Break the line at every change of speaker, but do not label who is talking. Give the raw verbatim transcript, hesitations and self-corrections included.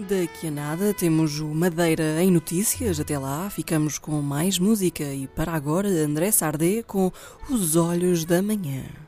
Daqui a nada temos o Madeira em Notícias. Até lá ficamos com mais música e para agora André Sardé com Os Olhos da Manhã.